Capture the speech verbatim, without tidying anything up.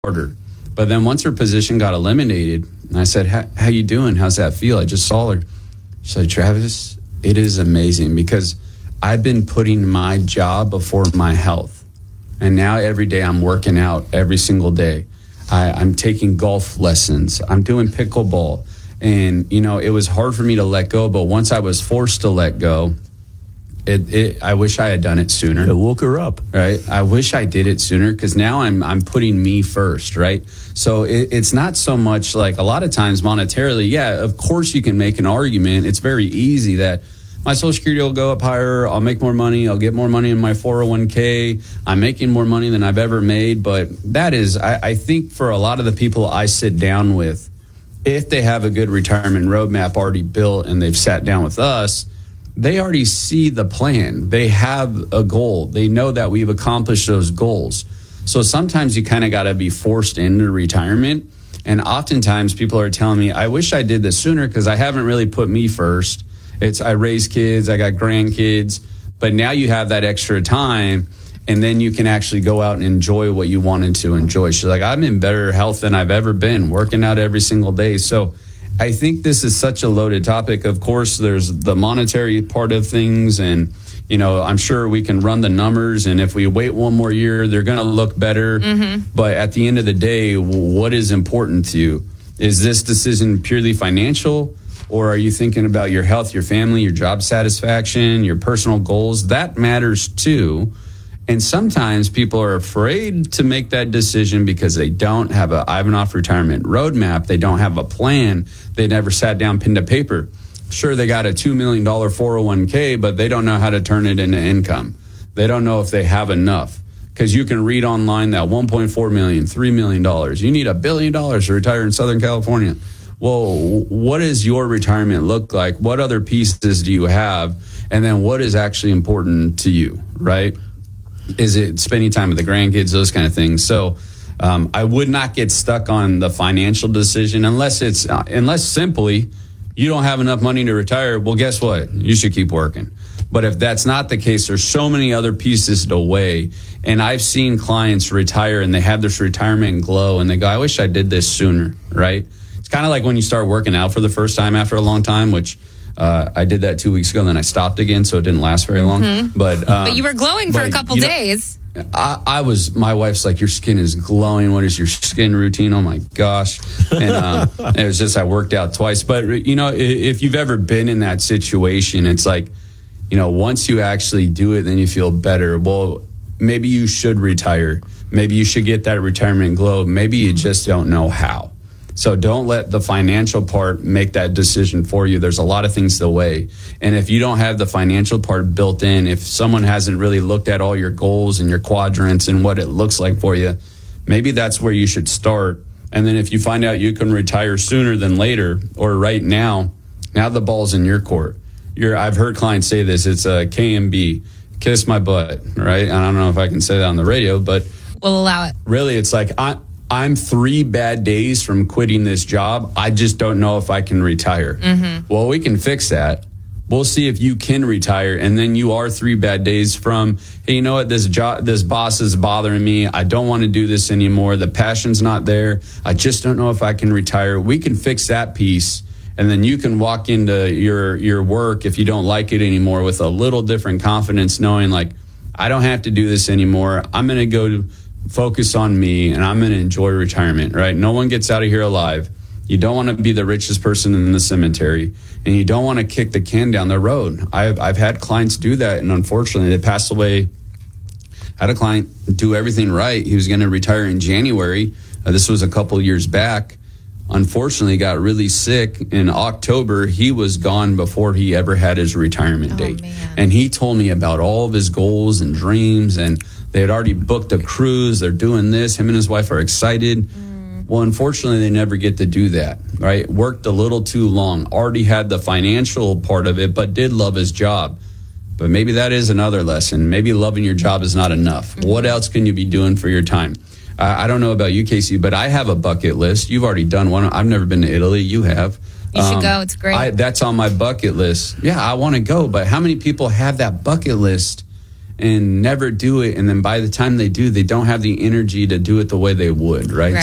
harder. But then once her position got eliminated, and I said, how you doing? How's that feel? I just saw her. She said, Travis, it is amazing because I've been putting my job before my health. And now every day I'm working out every single day. I, I'm taking golf lessons. I'm doing pickleball. And, you know, it was hard for me to let go. But once I was forced to let go, It, it, I wish I had done it sooner. It woke her up, right? I wish I did it sooner because now I'm I'm putting me first, right? So it, it's not so much like a lot of times monetarily. Yeah, of course you can make an argument. It's very easy that my Social Security will go up higher. I'll make more money. I'll get more money in my four oh one k. I'm making more money than I've ever made. But that is, I, I think for a lot of the people I sit down with, if they have a good retirement roadmap already built and they've sat down with us, they already see the plan. They have a goal. They know that we've accomplished those goals. So sometimes you kind of got to be forced into retirement. And oftentimes people are telling me, I wish I did this sooner because I haven't really put me first. It's I raise kids, I got grandkids, but now you have that extra time and then you can actually go out and enjoy what you wanted to enjoy. She's like, I'm in better health than I've ever been, working out every single day. So I think this is such a loaded topic. Of course, there's the monetary part of things. And, you know, I'm sure we can run the numbers. And if we wait one more year, they're going to look better. Mm-hmm. But at the end of the day, what is important to you? Is this decision purely financial? Or are you thinking about your health, your family, your job satisfaction, your personal goals? That matters too. And sometimes people are afraid to make that decision because they don't have a Ivanhoff retirement roadmap. They don't have a plan. They never sat down, pen to paper. Sure, they got a two million dollars four oh one k, but they don't know how to turn it into income. They don't know if they have enough because you can read online that one point four million dollars, three million dollars. You need a billion dollars to retire in Southern California. Well, what does your retirement look like? What other pieces do you have? And then what is actually important to you, right? Is it spending time with the grandkids, those kind of things? So um, I would not get stuck on the financial decision unless it's uh, unless simply you don't have enough money to retire. Well, guess what? You should keep working. But if that's not the case, there's so many other pieces to weigh. And I've seen clients retire and they have this retirement glow and they go, I wish I did this sooner, right? It's kind of like when you start working out for the first time after a long time, which Uh, I did that two weeks ago, and then I stopped again, so it didn't last very long. Mm-hmm. But um, but you were glowing for a couple know, days. I, I was. My wife's like, "Your skin is glowing. What is your skin routine?" Oh my gosh! And um, it was just I worked out twice. But you know, if you've ever been in that situation, it's like, you know, once you actually do it, then you feel better. Well, maybe you should retire. Maybe you should get that retirement glow. Maybe you just don't know how. So don't let the financial part make that decision for you. There's a lot of things to weigh. And if you don't have the financial part built in, if someone hasn't really looked at all your goals and your quadrants and what it looks like for you, maybe that's where you should start. And then if you find out you can retire sooner than later or right now, now the ball's in your court. You're, I've heard clients say this. It's a K M B, kiss my butt, right? I don't know if I can say that on the radio, but we'll allow it. Really, it's like I, I'm three bad days from quitting this job. I just don't know if I can retire. Mm-hmm. Well, we can fix that. We'll see if you can retire, and then you are three bad days from, hey, you know what, this job, this boss is bothering me. I don't want to do this anymore. The passion's not there. I just don't know if I can retire. We can fix that piece, and then you can walk into your your work if you don't like it anymore with a little different confidence, knowing like, I don't have to do this anymore. I'm going to go to focus on me, and I'm going to enjoy retirement, right? No one gets out of here alive. You don't want to be the richest person in the cemetery, and you don't want to kick the can down the road. I've I've had clients do that, and unfortunately, they passed away. I had a client do everything right. He was going to retire in January. Uh, this was a couple years back. Unfortunately, got really sick. In October, he was gone before he ever had his retirement oh, date. Man. And he told me about all of his goals and dreams, and they had already booked a cruise. They're doing this. Him and his wife are excited. Mm. Well, unfortunately, they never get to do that, right? Worked a little too long. Already had the financial part of it, but did love his job. But maybe that is another lesson. Maybe loving your job is not enough. Mm-hmm. What else can you be doing for your time? Uh, I don't know about you, Casey, but I have a bucket list. You've already done one. I've never been to Italy. You have. You should um, go. It's great. I, that's on my bucket list. Yeah, I want to go. But how many people have that bucket list and never do it, and then by the time they do, they don't have the energy to do it the way they would, right? Right.